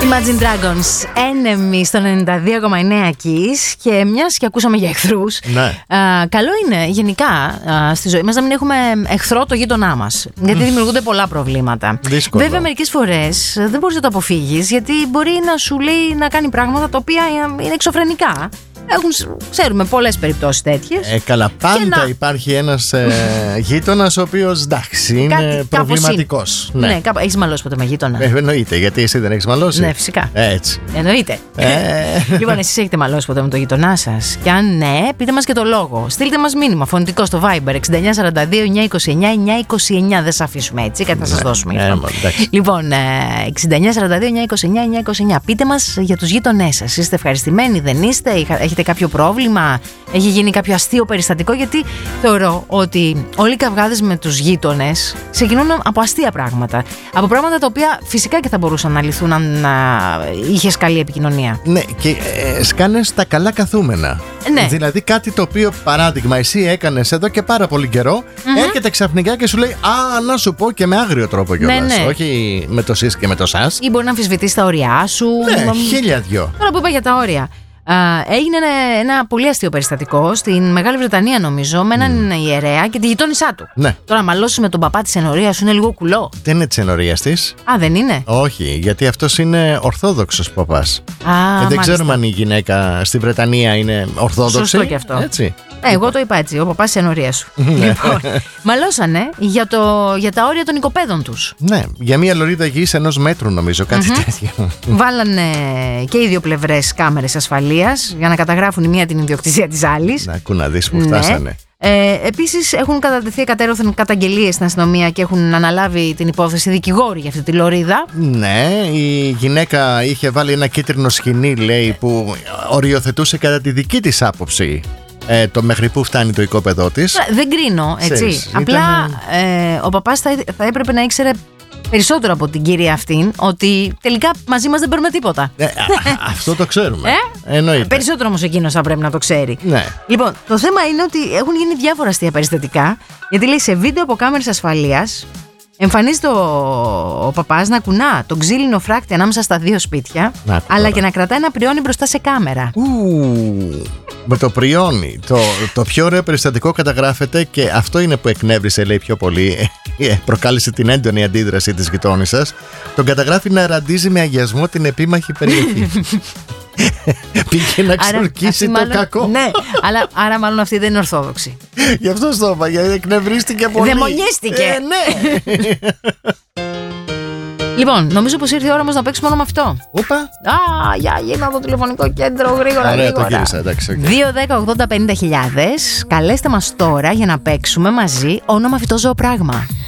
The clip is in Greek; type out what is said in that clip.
Imagine Dragons, Enemy στο 92,9 Kiss. Και μιας και ακούσαμε για εχθρούς, ναι. Καλό είναι γενικά στη ζωή μας να μην έχουμε εχθρό το γείτονά μας. Γιατί δημιουργούνται πολλά προβλήματα. Δύσκολο. Βέβαια, μερικές φορές δεν μπορείς να το αποφύγεις, γιατί μπορεί να σου λέει να κάνει πράγματα τα οποία είναι εξωφρενικά. Ξέρουμε πολλές περιπτώσεις τέτοιες. Καλά, πάντα υπάρχει ένας γείτονας ο οποίος εντάξει είναι προβληματικός. Ναι, έχεις μαλώσει ποτέ με γείτονα? Εννοείται, γιατί εσύ δεν έχεις μαλώσει. Ναι, φυσικά. Έτσι. Εννοείται. Λοιπόν, εσείς έχετε μαλώσει ποτέ με το γείτονά σας? Και αν ναι, πείτε μας και το λόγο. Στείλτε μας μήνυμα φωνητικό στο Viber 6942 929 929. Δεν σας αφήσουμε έτσι, κάτι θα σας δώσουμε. Λοιπόν, 6942 929 929. Πείτε μας για τους γείτονές σας. Είστε ευχαριστημένοι, δεν είστε? Έχετε κάποιο πρόβλημα? Έχει γίνει κάποιο αστείο περιστατικό? Γιατί θεωρώ ότι όλοι οι καυγάδες με τους γείτονες ξεκινούν από αστεία πράγματα. Από πράγματα τα οποία φυσικά και θα μπορούσαν να λυθούν αν είχες καλή επικοινωνία. Ναι, και σκάνες τα καλά καθούμενα. Ναι. Δηλαδή κάτι το οποίο, παράδειγμα, εσύ έκανες εδώ και πάρα πολύ καιρό, έρχεται ξαφνικά και σου λέει «Α, να σου πω», και με άγριο τρόπο κιόλας. Ναι. Όχι με το σεις και με το σας. Ή μπορεί να αμφισβητείς τα όρια σου. Ναι, χίλια δυο. Τώρα που είπα για τα όρια. Έγινε ένα πολύ αστείο περιστατικό στην Μεγάλη Βρετανία, νομίζω, με έναν ιερέα και τη γειτόνισά του. Ναι. Τώρα, μαλώσεις με τον παπά της ενορίας σου είναι λίγο κουλό. Δεν είναι της ενορίας της. Α, δεν είναι? Όχι, γιατί αυτός είναι ορθόδοξος παπάς. Δεν ξέρουμε αν η γυναίκα στη Βρετανία είναι ορθόδοξη. Σωστό και αυτό. Έτσι. Εγώ το είπα έτσι, ο παπάς της ενορίας σου. Λοιπόν, μαλώσανε για τα όρια των οικοπαίδων τους. Ναι, για μια λωρίδα γης 1 μέτρου, νομίζω, κάτι τέτοιο. Βάλανε και οι δύο πλευρές κάμερες ασφαλείας για να καταγράφουν η μία την ιδιοκτησία της άλλης. Να ακού να δεις που φτάσανε. Επίσης έχουν κατατεθεί εκατέρωθεν καταγγελίες στην αστυνομία και έχουν αναλάβει την υπόθεση δικηγόροι για αυτή τη λωρίδα. Ναι, η γυναίκα είχε βάλει ένα κίτρινο σκοινί, λέει, που οριοθετούσε κατά τη δική της άποψη το μέχρι που φτάνει το οικόπεδό της. Δεν κρίνω, έτσι. Απλά ο παπάς θα έπρεπε να ήξερε περισσότερο από την κυρία αυτήν ότι τελικά μαζί μας δεν παίρνουμε τίποτα. Αυτό το ξέρουμε. Εννοείται. Περισσότερο όμως εκείνος θα πρέπει να το ξέρει. Ναι. Λοιπόν, το θέμα είναι ότι έχουν γίνει διάφορα αστεία περιστατικά. Γιατί λέει σε βίντεο από κάμερες ασφαλείας εμφανίζεται ο παπάς να κουνά τον ξύλινο φράκτη ανάμεσα στα δύο σπίτια, αλλά και να κρατάει ένα πριόνι μπροστά σε κάμερα. Με το πριόνι. Το πιο ωραίο περιστατικό καταγράφεται, και αυτό είναι που εκνεύρισε, λέει, πιο πολύ. Προκάλεσε την έντονη αντίδραση της γειτόνισσας. Τον καταγράφει να ραντίζει με αγιασμό την επίμαχη περιοχή. Πήγε να ξορκίσει το κακό. Ναι, άρα μάλλον αυτή δεν είναι ορθόδοξη. Γι' αυτό το είπα, γιατί εκνευρίστηκε πολύ. Δαιμονίστηκε. Ναι. Λοιπόν, νομίζω πως ήρθε η ώρα μας να παίξουμε μόνο με αυτό. Ούπα. Για γίνα το τηλεφωνικό κέντρο γρήγορα. Ωραία, το γύρισα, εντάξει. 2-10-80-50.000. Καλέστε μας τώρα για να παίξουμε μαζί όνομα φυτό ζωοπράγμα.